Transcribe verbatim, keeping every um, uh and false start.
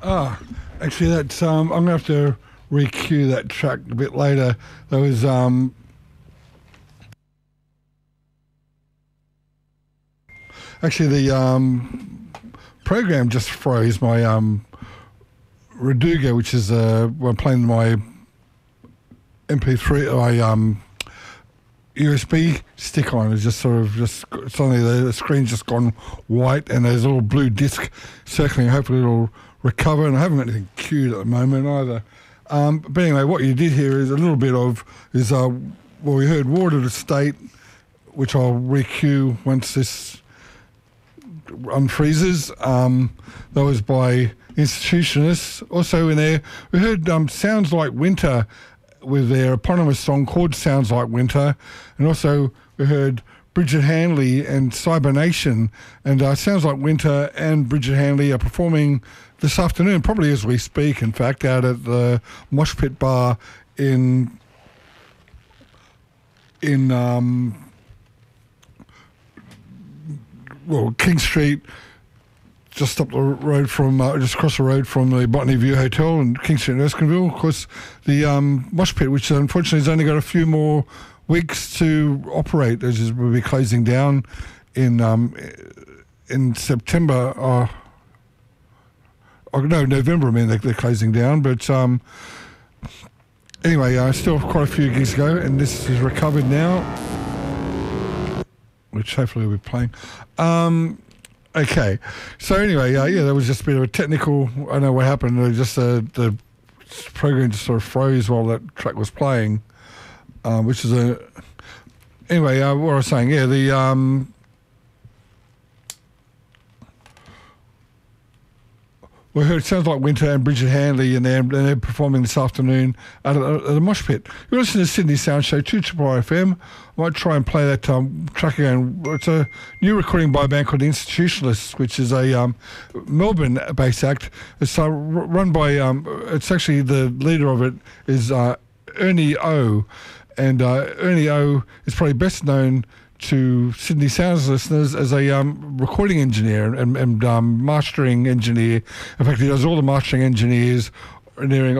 Ah, actually, that's um, I'm gonna have to re-cue that track a bit later. There was um, actually the um, program just froze my um, Reduga, which is uh, when playing my M P three, my um, U S B stick on. It's just sort of just suddenly the, the screen's just gone white, and there's a little blue disc circling. Hopefully, it'll recover. And I haven't got anything queued at the moment either. Um, but anyway, what you did here is a little bit of is uh, well, we heard "Water to State," which I'll re-cue once this unfreezes. Um, that was by Institutionalists. Also in there, we heard um, "Sounds Like Winter" with their eponymous song called Sounds Like Winter. And also we heard Bridget Handley and Cybernation. And uh, Sounds Like Winter and Bridget Handley are performing this afternoon, probably as we speak, in fact, out at the Mosh Pit Bar in, in um, well, King Street, just up the road from, uh, just across the road from the Botany View Hotel in King Street, Erskineville. Of course, the um, Mosh Pit, which unfortunately has only got a few more weeks to operate, as it will be closing down in um, in September. Uh, oh, no, November. I mean, they're, they're closing down. But um, anyway, uh, still quite a few gigs ago, and this is recovered now, which hopefully we'll be playing. Um, Okay, so anyway, uh, yeah, that was just a bit of a technical. I don't know what happened. Uh, just uh, the program just sort of froze while that track was playing, uh, which is a. Anyway, uh, what I was saying, yeah, the um, we heard Sounds Like Winter and Bridget Handley, and they're, and they're performing this afternoon at, a, at the Mosh Pit. You're listening to Sydney Sound Show, two Triple R F M. I might try and play that um, track again. It's a new recording by a band called Institutionalists, which is a um, Melbourne-based act. It's uh, run by, um, it's actually the leader of it is uh, Ernie O. And uh, Ernie O is probably best known to Sydney Sounds listeners as a um, recording engineer and, and um, mastering engineer. In fact, he does all the mastering engineers, engineering